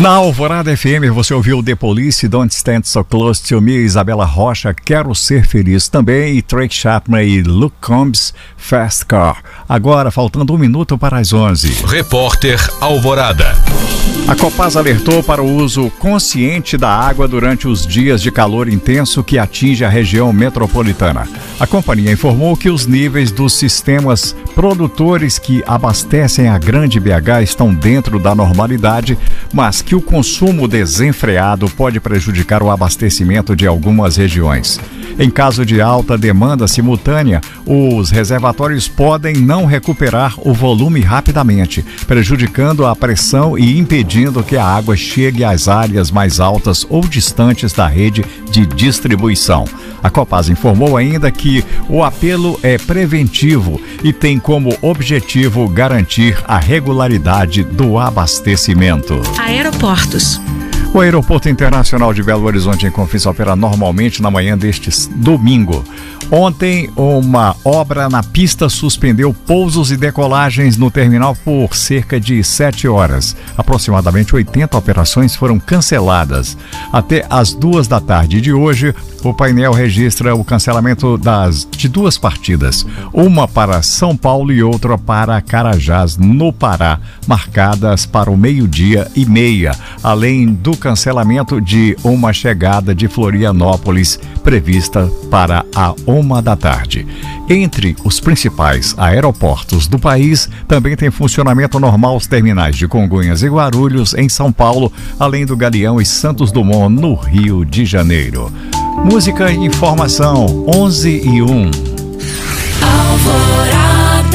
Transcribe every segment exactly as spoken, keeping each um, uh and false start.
Na Alvorada F M você ouviu The Police, Don't Stand So Close to Me, Isabela Rocha, Quero Ser Feliz também, e Tracy Chapman e Luke Combs, Fast Car. Agora, faltando um minuto para as onze. Repórter Alvorada. A Copasa alertou para o uso consciente da água durante os dias de calor intenso que atinge a região metropolitana. A companhia informou que os níveis dos sistemas produtores que abastecem a Grande B H estão dentro da normalidade, mas que o consumo desenfreado pode prejudicar o abastecimento de algumas regiões. Em caso de alta demanda simultânea, os reservatórios podem não recuperar o volume rapidamente, prejudicando a pressão e impedindo que a água chegue às áreas mais altas ou distantes da rede de distribuição. A Copasa informou ainda que o apelo é preventivo e tem como objetivo garantir a regularidade do abastecimento. Aeroportos. O Aeroporto Internacional de Belo Horizonte em Confins opera normalmente na manhã deste domingo. Ontem, uma obra na pista suspendeu pousos e decolagens no terminal por cerca de sete horas. Aproximadamente oitenta operações foram canceladas. Até as duas da tarde de hoje, o painel registra o cancelamento das, de duas partidas, uma para São Paulo e outra para Carajás, no Pará, marcadas para o meio-dia e meia, além do cancelamento de uma chegada de Florianópolis, prevista para a uma da tarde. Entre os principais aeroportos do país, também tem funcionamento normal os terminais de Congonhas e Guarulhos, em São Paulo, além do Galeão e Santos Dumont, no Rio de Janeiro. Música e informação, onze e um. Alvorada.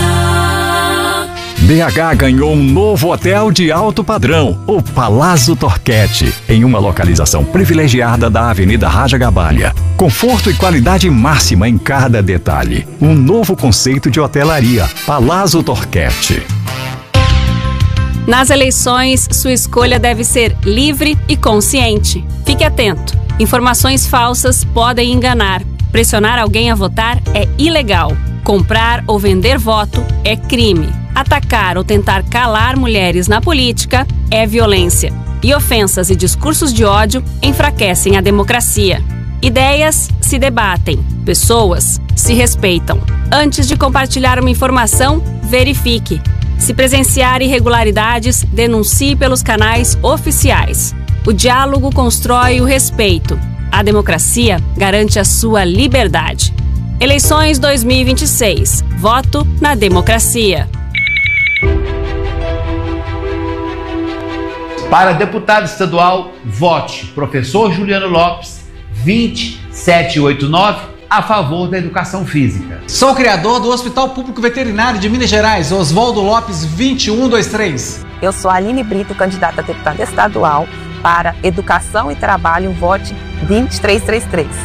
B H ganhou um novo hotel de alto padrão, o Palazzo Torquete, em uma localização privilegiada da Avenida Raja Gabalha. Conforto e qualidade máxima em cada detalhe. Um novo conceito de hotelaria, Palazzo Torquete. Nas eleições, sua escolha deve ser livre e consciente. Fique atento. Informações falsas podem enganar. Pressionar alguém a votar é ilegal. Comprar ou vender voto é crime. Atacar ou tentar calar mulheres na política é violência. E ofensas e discursos de ódio enfraquecem a democracia. Ideias se debatem, pessoas se respeitam. Antes de compartilhar uma informação, verifique. Se presenciar irregularidades, denuncie pelos canais oficiais. O diálogo constrói o respeito. A democracia garante a sua liberdade. Eleições dois mil e vinte e seis. Voto na democracia. Para deputado estadual, vote Professor Juliano Lopes, vinte sete oito nove, a favor da educação física. Sou criador do Hospital Público Veterinário de Minas Gerais, Oswaldo Lopes, vinte e um vinte e três. Eu sou Aline Brito, candidata a deputada estadual para Educação e Trabalho, vote vinte três trinta e três.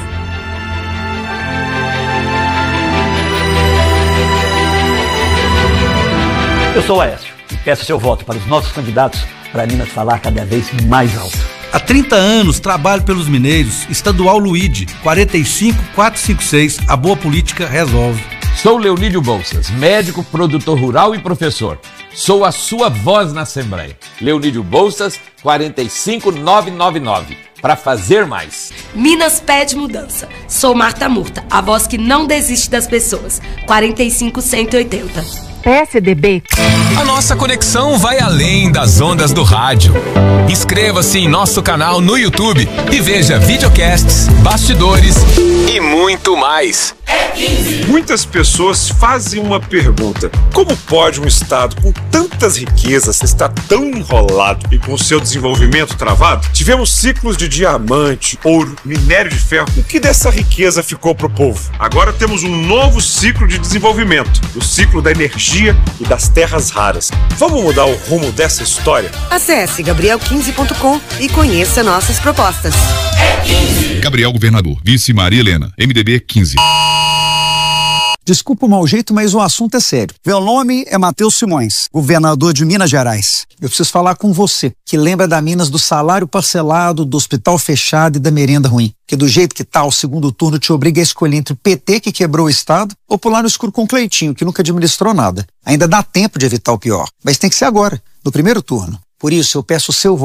Eu sou o Aécio e peço seu voto para os nossos candidatos para Minas falar cada vez mais alto. Há trinta anos trabalho pelos mineiros, Estadual Luíde, quarenta e cinco quatrocentos e cinquenta e seis, a boa política resolve. Sou Leonídio Bolsas, médico, produtor rural e professor. Sou a sua voz na Assembleia. Leonídio Bolsas, quarenta e cinco novecentos e noventa e nove. Para fazer mais. Minas pede mudança. Sou Marta Murta, a voz que não desiste das pessoas. quarenta e cinco cento e oitenta. P S D B. A nossa conexão vai além das ondas do rádio. Inscreva-se em nosso canal no YouTube e veja videocasts, bastidores e muito mais. Muitas pessoas fazem uma pergunta: como pode um estado com tantas riquezas estar tão enrolado e com seu desenvolvimento travado? Tivemos ciclos de diamante, ouro, minério de ferro. O que dessa riqueza ficou pro povo? Agora temos um novo ciclo de desenvolvimento, o ciclo da energia e das terras raras. Vamos mudar o rumo dessa história? Acesse gabriel quinze ponto com e conheça nossas propostas. É quinze. Gabriel Governador, vice Maria Helena, M D B quinze. Desculpa o mau jeito, mas o assunto é sério. Meu nome é Matheus Simões, governador de Minas Gerais. Eu preciso falar com você, que lembra da Minas do salário parcelado, do hospital fechado e da merenda ruim. Que do jeito que tá, o segundo turno te obriga a escolher entre o P T, que quebrou o Estado, ou pular no escuro com o Cleitinho, que nunca administrou nada. Ainda dá tempo de evitar o pior, mas tem que ser agora, no primeiro turno. Por isso, eu peço o seu voto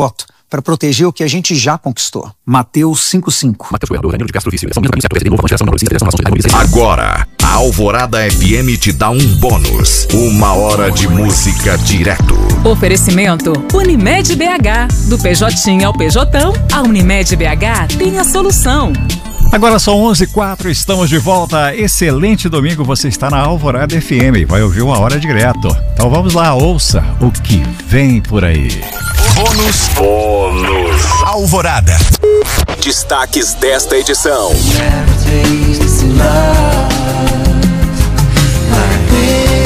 para proteger o que a gente já conquistou. Mateus cinco cinco. Mateus Goiador, Danilo de Castro Vice, direção mesmo caminho, C P S D novo, geração neurocista, direção nação de Agora, a Alvorada F M te dá um bônus. Uma hora de música direto. Oferecimento Unimed B H. Do P J ao P J, a Unimed B H tem a solução. Agora são onze e quatro, estamos de volta. Excelente domingo, você está na Alvorada F M. Vai ouvir uma hora direto. Então vamos lá, ouça o que vem por aí. Bônus. Bônus. Alvorada. Destaques desta edição. Never tasted love like this.